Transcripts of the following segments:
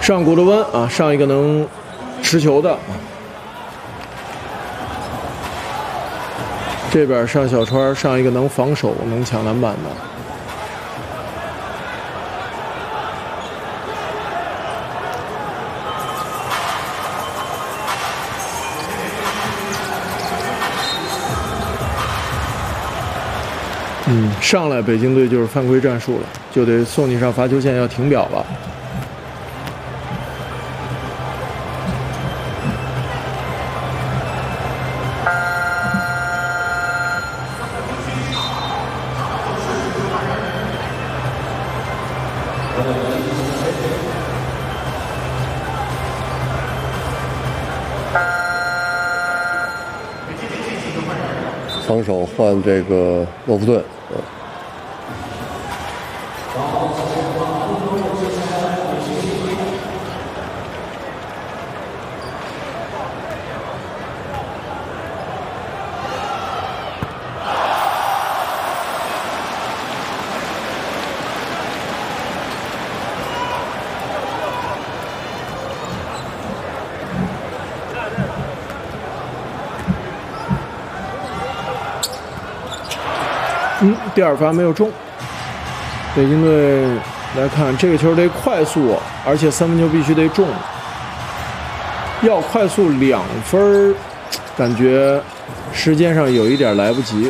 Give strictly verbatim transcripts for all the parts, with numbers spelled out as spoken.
上古的温啊，上一个能持球的。这边上小川，上一个能防守、能抢篮板的。嗯，上来北京队就是犯规战术了，就得送你上罚球线，要停表了。 防守换这个洛夫顿，嗯。 嗯，第二发没有中。北京队来看这个球得快速，而且三分球必须得中。要快速两分，感觉时间上有一点来不及。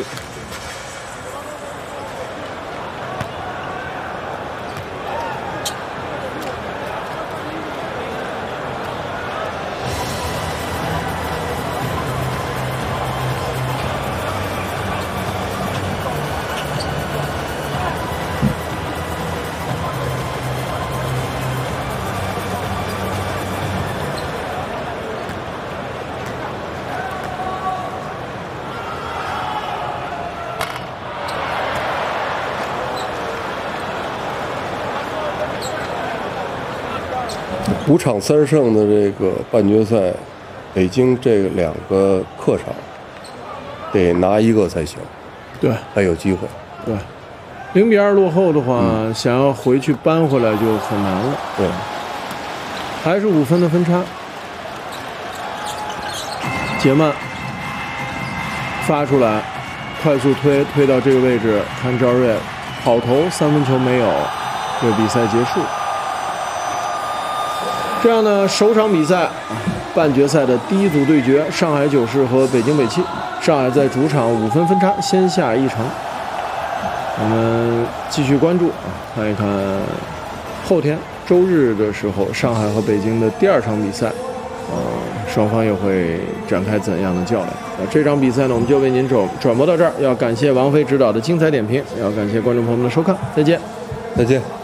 五场三胜的这个半决赛，北京这两个客场得拿一个才行， 对， 还有机会。 对，零比二落后的话，嗯、想要回去扳回来就很难了。 对， 还是五分的分差。杰曼发出来，快速推推到这个位置，看赵睿好投，三分球没有，这比赛结束。这样呢，首场比赛，半决赛的第一组对决，上海九世和北京北汽。上海在主场五分分差先下一城。我们继续关注啊，看一看后天周日的时候，上海和北京的第二场比赛，呃，双方又会展开怎样的较量？那这场比赛呢，我们就为您转转播到这儿。要感谢王菲指导的精彩点评，也要感谢观众朋友们的收看，再见， 再见。